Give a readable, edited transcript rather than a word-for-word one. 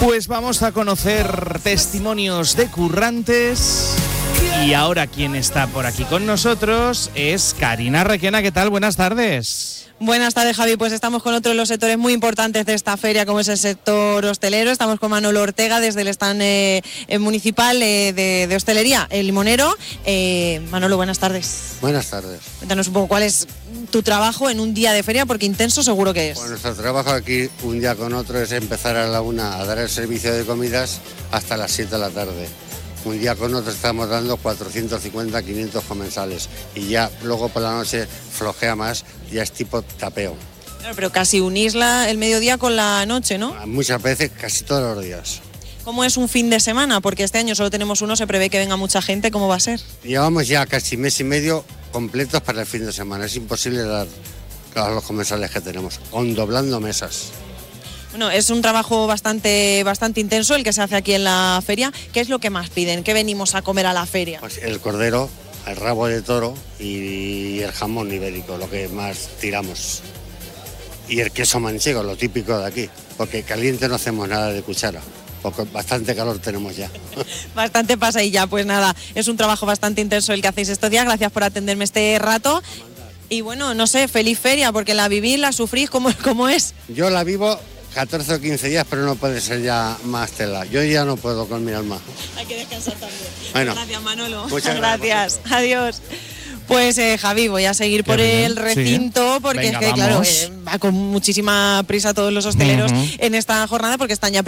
Pues vamos a conocer testimonios de currantes. Y ahora quien está por aquí con nosotros es Karina Requena. ¿Qué tal? Buenas tardes. Buenas tardes, Javi. Pues estamos con otro de los sectores muy importantes de esta feria, como es el sector hostelero. Estamos con Manolo Ortega desde el stand municipal de hostelería, El Limonero. Manolo, buenas tardes. Buenas tardes. Cuéntanos un poco cuál es tu trabajo en un día de feria, porque intenso seguro que es. Bueno, nuestro trabajo aquí, un día con otro, es empezar a la 1 a dar el servicio de comidas hasta las 7 de la tarde. Un día con otro estamos dando 450, 500 comensales y ya luego por la noche flojea más, ya es tipo tapeo. Claro, pero casi unís el mediodía con la noche, ¿no? Muchas veces, casi todos los días. ¿Cómo es un fin de semana? Porque este año solo tenemos uno, se prevé que venga mucha gente. ¿Cómo va a ser? Llevamos ya casi mes y medio completos para el fin de semana. Es imposible dar a los comensales que tenemos, doblando mesas. Bueno, es un trabajo bastante intenso el que se hace aquí en la feria. ¿Qué es lo que más piden? ¿Qué venimos a comer a la feria? Pues el cordero, el rabo de toro y el jamón ibérico, lo que más tiramos. Y el queso manchego, lo típico de aquí, porque caliente no hacemos nada de cuchara, porque bastante calor tenemos ya. Bastante pasa y ya, pues nada, es un trabajo bastante intenso el que hacéis estos días. Gracias por atenderme este rato. Y bueno, no sé, feliz feria, porque la vivís, la sufrís, ¿cómo es? Yo la vivo 14 o 15 días, pero no puede ser ya más tela. Yo ya no puedo con mi alma. Hay que descansar también. Bueno, gracias, Manolo. Muchas gracias. Adiós. Pues Javi, voy a seguir por el recinto, porque venga, es que, vamos. Claro, va con muchísima prisa todos los hosteleros en esta jornada, porque están ya